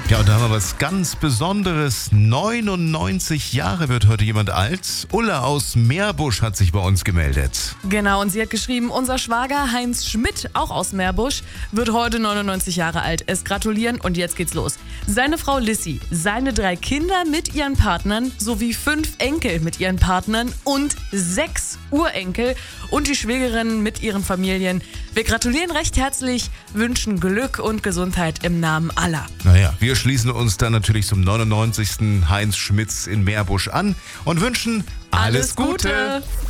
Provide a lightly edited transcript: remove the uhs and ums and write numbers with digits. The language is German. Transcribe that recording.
Ja, und da haben wir was ganz Besonderes. 99 Jahre wird heute jemand alt. Ulla aus Meerbusch hat sich bei uns gemeldet. Genau, und sie hat geschrieben, unser Schwager Heinz Schmidt, auch aus Meerbusch, wird heute 99 Jahre alt. Es gratulieren und jetzt geht's los. Seine Frau Lissy, seine 3 Kinder mit ihren Partnern sowie 5 Enkel mit ihren Partnern und 6 Urenkel und die Schwägerin mit ihren Familien. Wir gratulieren recht herzlich, wünschen Glück und Gesundheit im Namen aller. Naja, wir schließen uns dann natürlich zum 99. Heinz Schmitz in Meerbusch an und wünschen alles Gute.